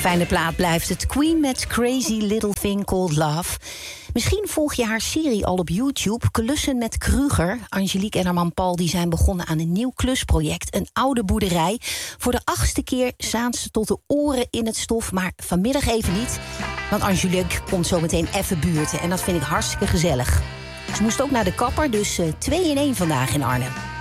Fijne plaat blijft het. Queen met Crazy Little Thing Called Love. Misschien volg je haar serie al op YouTube. Klussen met Kruger. Angelique en haar man Paul die zijn begonnen aan een nieuw klusproject. Een oude boerderij. Voor de 8e keer staan ze tot de oren in het stof. Maar vanmiddag even niet. Want Angelique komt zo meteen even buurten. En dat vind ik hartstikke gezellig. Ze moest ook naar de kapper, dus 2 in 1 vandaag in Arnhem.